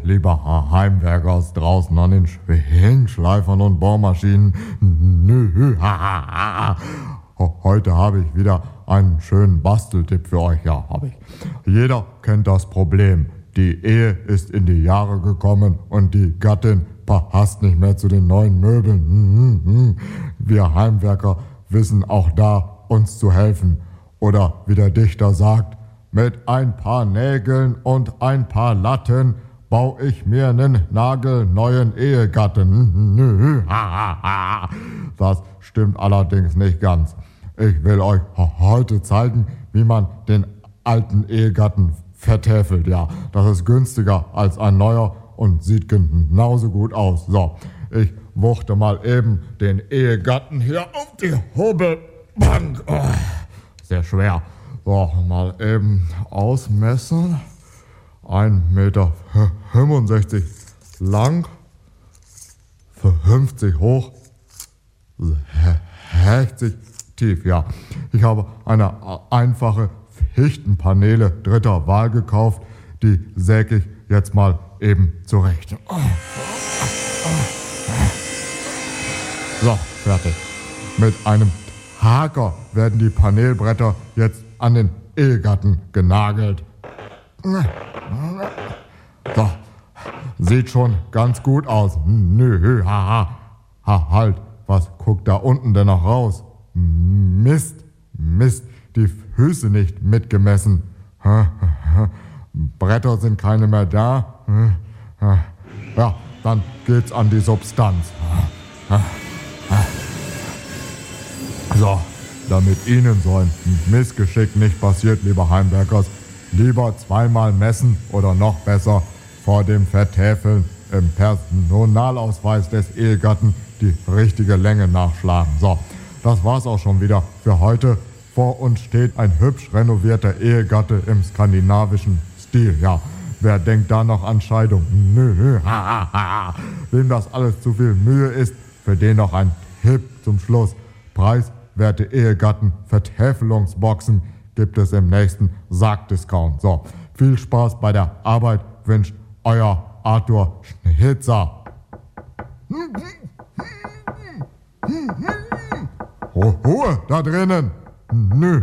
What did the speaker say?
lieber Heimwerkers draußen an den Schwingschleifern und Bohrmaschinen. Heute habe ich wieder einen schönen Basteltipp für euch. Ja, habe ich. Jeder kennt das Problem. Die Ehe ist in die Jahre gekommen und die Gattin passt nicht mehr zu den neuen Möbeln. Wir Heimwerker wissen auch da, uns zu helfen. Oder wie der Dichter sagt, mit ein paar Nägeln und ein paar Latten baue ich mir nen nagelneuen Ehegatten. Das stimmt allerdings nicht ganz. Ich will euch heute zeigen, wie man den alten Ehegatten vertäfelt. Ja, das ist günstiger als ein neuer und sieht genauso gut aus. So, ich wuchte mal eben den Ehegatten hier auf die Hobelbank. Oh, sehr schwer. So, mal eben ausmessen. 1,65 Meter lang, 50 hoch, 60 tief. Ja, ich habe eine einfache Fichtenpaneele dritter Wahl gekauft. Die säge ich jetzt mal eben zurecht. So, fertig. Mit einem Haker werden die Paneelbretter jetzt an den Ehegatten genagelt. So, sieht schon ganz gut aus. Nö, halt, was guckt da unten denn noch raus? Mist, die Füße nicht mitgemessen. Bretter sind keine mehr da. Ja, dann geht's an die Substanz. So, damit Ihnen so ein Missgeschick nicht passiert, liebe Heimwerkers, lieber zweimal messen oder noch besser vor dem Vertäfeln im Personalausweis des Ehegatten die richtige Länge nachschlagen. So, das war's auch schon wieder für heute. Vor uns steht ein hübsch renovierter Ehegatte im skandinavischen Stil. Ja, wer denkt da noch an Scheidung? Nö. Wem das alles zu viel Mühe ist, für den noch ein Tipp zum Schluss. Preiswerte Ehegatten Vertäfelungsboxen gibt es im nächsten Sargdiscount. So, viel Spaß bei der Arbeit wünscht euer Arthur Schnitzer. Ruhe da drinnen! Nö.